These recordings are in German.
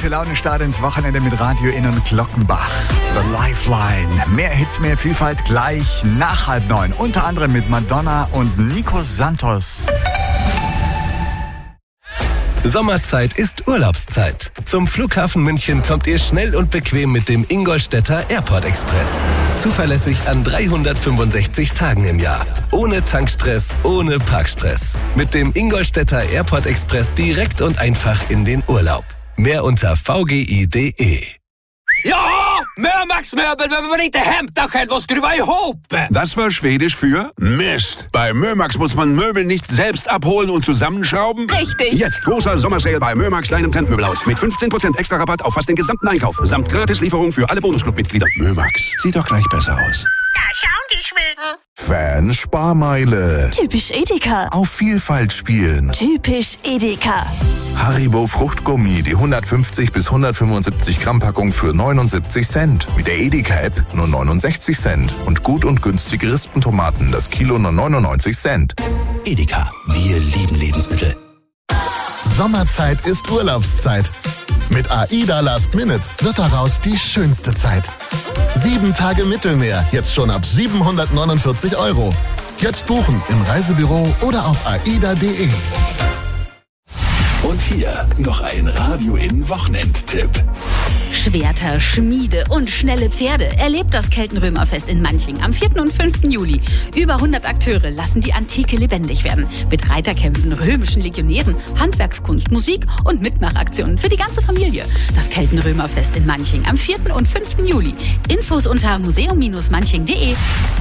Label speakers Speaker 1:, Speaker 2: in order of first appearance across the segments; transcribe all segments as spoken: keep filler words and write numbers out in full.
Speaker 1: Gute Laune Start ins Wochenende mit Radio In und Glockenbach. The Lifeline. Mehr Hits, mehr Vielfalt gleich nach halb neun. Unter anderem mit Madonna und Nico Santos.
Speaker 2: Sommerzeit ist Urlaubszeit. Zum Flughafen München kommt ihr schnell und bequem mit dem Ingolstädter Airport Express. Zuverlässig an dreihundertfünfundsechzig Tagen im Jahr. Ohne Tankstress, ohne Parkstress. Mit dem Ingolstädter Airport Express direkt und einfach in den Urlaub. Mehr unter v g i punkt d e.
Speaker 3: Ja, Mömax-Möbel behöver man inte hämta själv och skruva ihop.
Speaker 4: Das war Schwedisch für Mist. Bei Mömax muss man Möbel nicht selbst abholen und zusammenschrauben.
Speaker 5: Richtig.
Speaker 4: Jetzt großer Sommersale bei Mömax kleinem Trendmöbelhaus mit fünfzehn Prozent extra Rabatt auf fast den gesamten Einkauf. Samt Gratislieferung für alle Bonusclub-Mitglieder. Mömax, sieht doch gleich besser aus.
Speaker 5: Da schauen die Schweden.
Speaker 6: Fan-Sparmeile.
Speaker 7: Typisch Edeka.
Speaker 6: Auf Vielfalt spielen.
Speaker 7: Typisch Edeka.
Speaker 6: Haribo Fruchtgummi, die hundertfünfzig bis hundertfünfundsiebzig Gramm Packung für neunundsiebzig Cent. Mit der Edeka-App nur neunundsechzig Cent. Und gut und günstige Rispentomaten, das Kilo nur neunundneunzig Cent.
Speaker 8: Edeka, wir lieben Lebensmittel.
Speaker 9: Sommerzeit ist Urlaubszeit. Mit AIDA Last Minute wird daraus die schönste Zeit. Sieben Tage Mittelmeer, jetzt schon ab siebenhundertneunundvierzig Euro. Jetzt buchen im Reisebüro oder auf aida punkt de.
Speaker 8: Und hier noch ein Radio In Wochenendtipp.
Speaker 10: Schwerter, Schmiede und schnelle Pferde erlebt das Keltenrömerfest in Manching am vierten und fünften Juli. Über hundert Akteure lassen die Antike lebendig werden. Mit Reiterkämpfen, römischen Legionären, Handwerkskunst, Musik und Mitmachaktionen für die ganze Familie. Das Keltenrömerfest in Manching am vierten und fünften Juli. Infos unter museum Bindestrich manching punkt de.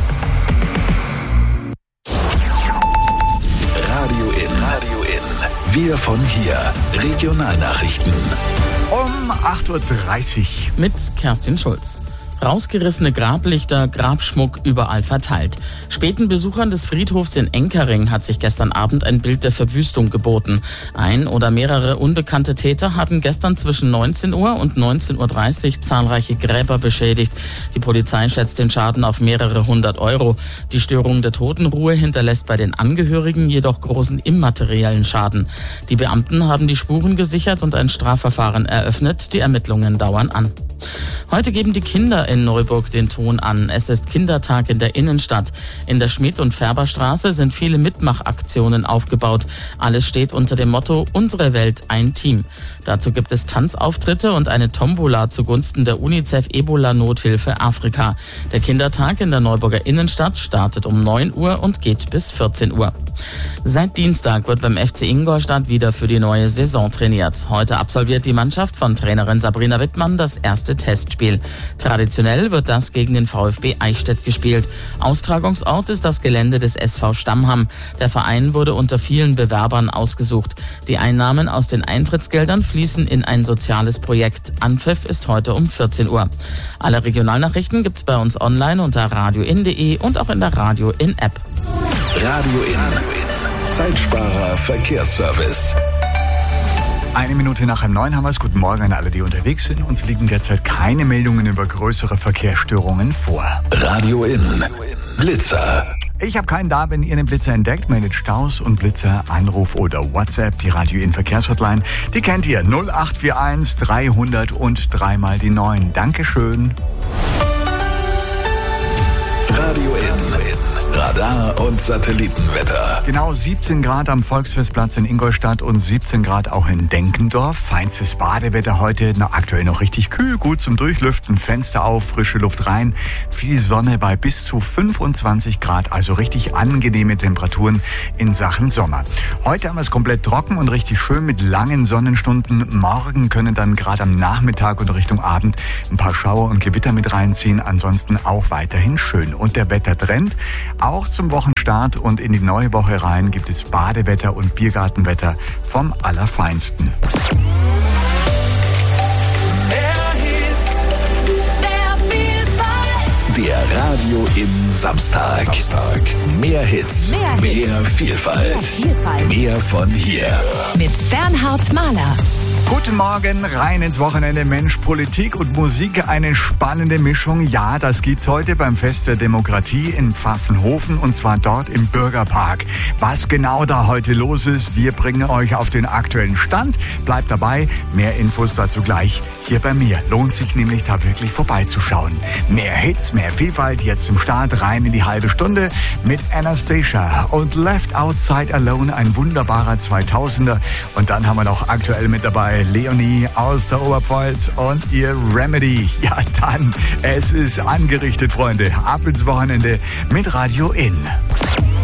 Speaker 8: Radio In. Radio In. Wir von hier. Regionalnachrichten.
Speaker 1: Um acht Uhr dreißig.
Speaker 11: Mit Kerstin Schulz. Rausgerissene Grablichter, Grabschmuck überall verteilt. Späten Besuchern des Friedhofs in Enkering hat sich gestern Abend ein Bild der Verwüstung geboten. Ein oder mehrere unbekannte Täter haben gestern zwischen neunzehn Uhr und neunzehn Uhr dreißig zahlreiche Gräber beschädigt. Die Polizei schätzt den Schaden auf mehrere hundert Euro. Die Störung der Totenruhe hinterlässt bei den Angehörigen jedoch großen immateriellen Schaden. Die Beamten haben die Spuren gesichert und ein Strafverfahren eröffnet. Die Ermittlungen dauern an. Heute geben die Kinder in Neuburg den Ton an. Es ist Kindertag in der Innenstadt. In der Schmidt- und Färberstraße sind viele Mitmachaktionen aufgebaut. Alles steht unter dem Motto Unsere Welt, ein Team. Dazu gibt es Tanzauftritte und eine Tombola zugunsten der UNICEF-Ebola-Nothilfe Afrika. Der Kindertag in der Neuburger Innenstadt startet um neun Uhr und geht bis vierzehn Uhr. Seit Dienstag wird beim F C Ingolstadt wieder für die neue Saison trainiert. Heute absolviert die Mannschaft von Trainerin Sabrina Wittmann das erste Testspiel. Traditionell wird das gegen den VfB Eichstätt gespielt. Austragungsort ist das Gelände des S V Stammham. Der Verein wurde unter vielen Bewerbern ausgesucht. Die Einnahmen aus den Eintrittsgeldern fließen in ein soziales Projekt. Anpfiff ist heute um vierzehn Uhr. Alle Regionalnachrichten gibt's bei uns online unter radio in punkt de und auch in der Radio In App.
Speaker 8: Radio In. Radio In. Zeitsparer Verkehrsservice.
Speaker 1: Eine Minute nach halb neun haben wir es. Guten Morgen an alle, die unterwegs sind. Uns liegen derzeit keine Meldungen über größere Verkehrsstörungen vor.
Speaker 8: Radio In. Blitzer.
Speaker 1: Ich habe keinen da, wenn ihr einen Blitzer entdeckt. Meldet Staus und Blitzer, Anruf oder WhatsApp. Die Radio In Verkehrshotline, die kennt ihr. null acht vier eins dreihundert und dreimal die neun. Dankeschön.
Speaker 8: Radio In. Radar und Satellitenwetter.
Speaker 1: Genau siebzehn Grad am Volksfestplatz in Ingolstadt und siebzehn Grad auch in Denkendorf. Feinstes Badewetter heute, na, aktuell noch richtig kühl, gut zum Durchlüften, Fenster auf, frische Luft rein. Viel Sonne bei bis zu fünfundzwanzig Grad, also richtig angenehme Temperaturen in Sachen Sommer. Heute haben wir es komplett trocken und richtig schön mit langen Sonnenstunden. Morgen können dann gerade am Nachmittag und Richtung Abend ein paar Schauer und Gewitter mit reinziehen. Ansonsten auch weiterhin schön. Und der Wettertrend, auch zum Wochenstart und in die neue Woche rein gibt es Badewetter und Biergartenwetter vom Allerfeinsten.
Speaker 8: Der Radio In Samstag. Samstag. Mehr Hits, mehr, mehr, Vielfalt. mehr Vielfalt, mehr von hier.
Speaker 7: Mit Bernhard Mahler.
Speaker 1: Guten Morgen, rein ins Wochenende. Mensch, Politik und Musik, eine spannende Mischung. Ja, das gibt's heute beim Fest der Demokratie in Pfaffenhofen und zwar dort im Bürgerpark. Was genau da heute los ist, wir bringen euch auf den aktuellen Stand. Bleibt dabei, mehr Infos dazu gleich hier bei mir. Lohnt sich nämlich da wirklich vorbeizuschauen. Mehr Hits, mehr Vielfalt, jetzt zum Start rein in die halbe Stunde mit Anastasia und Left Outside Alone, ein wunderbarer zweitausender. Und dann haben wir noch aktuell mit dabei Leonie aus der Oberpfalz und ihr Remedy. Ja, dann, es ist angerichtet, Freunde. Ab ins Wochenende mit Radio In.